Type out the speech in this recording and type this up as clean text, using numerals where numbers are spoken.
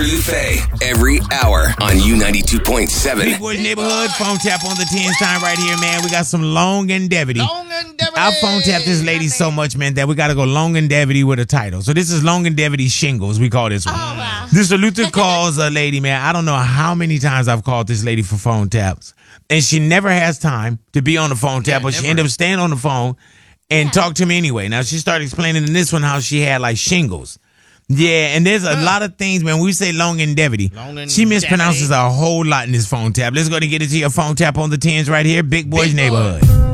Drew Faye every hour on U92.7. Big Boys Neighborhood, phone tap on the 10s time right here, man. We got some longevity. I phone tapped this lady so much, man, that we got to go longevity with a title. So this is longevity shingles. We call this one. Oh, wow. This Luther calls a lady, man. I don't know how many times I've called this lady for phone taps. And she never has time to be on the phone tap, but she ended up staying on the phone and talk to me anyway. Now, she started explaining in this one how she had like shingles. Yeah, and there's a lot of things, man. When we say longevity, she mispronounces a whole lot in this phone tap. Let's go and get into your phone tap on the 10s right here. Big Boys Neighborhood.